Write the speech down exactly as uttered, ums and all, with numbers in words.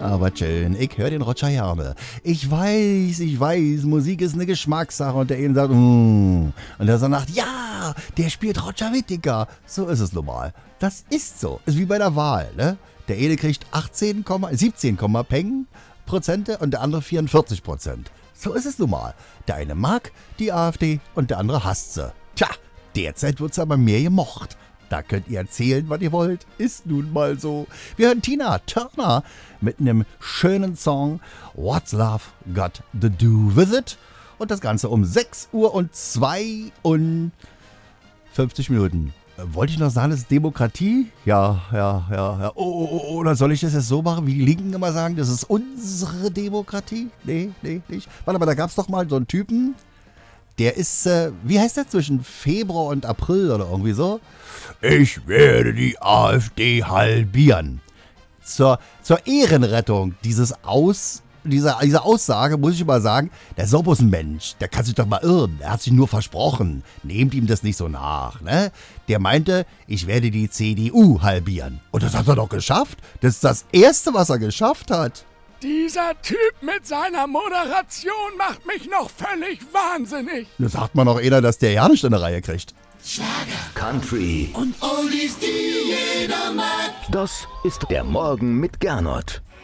Aber schön, ich höre den Roger gerne. Ich weiß, ich weiß, Musik ist eine Geschmackssache und der eine sagt, mm. und der sagt, ja, der spielt Roger Whittaker. So ist es normal. Das ist so. Ist wie bei der Wahl, ne? Der eine kriegt achtzehn, siebzehn, Peng Prozente und der andere vierundvierzig Prozent. So ist es nun mal. Der eine mag die AfD und der andere hasst sie. Tja, derzeit wird's aber mehr gemocht. Da könnt ihr erzählen, was ihr wollt. Ist nun mal so. Wir hören Tina Turner mit einem schönen Song What's Love Got to Do With It? Und das Ganze um sechs Uhr und zweiundfünfzig Minuten. Wollte ich noch sagen, das ist Demokratie? Ja, ja, ja, ja. Oh, oh, oh, oder soll ich das jetzt so machen, wie die Linken immer sagen, das ist unsere Demokratie? Nee, nee, nicht. Warte mal, da gab es doch mal so einen Typen, der ist, äh, wie heißt der, zwischen Februar und April oder irgendwie so? Ich werde die AfD halbieren. Zur, zur Ehrenrettung dieses Aus... Diese, diese Aussage, muss ich mal sagen, der ist so bloß ein Mensch, der kann sich doch mal irren, er hat sich nur versprochen, nehmt ihm das nicht so nach, ne? Der meinte, ich werde die C D U halbieren. Und das hat er doch geschafft, das ist das Erste, was er geschafft hat. Dieser Typ mit seiner Moderation macht mich noch völlig wahnsinnig. Da sagt man auch einer, dass der ja nicht in der Reihe kriegt. Schlager, Country und Oldies, die jeder mag. Das ist der Morgen mit Gernot.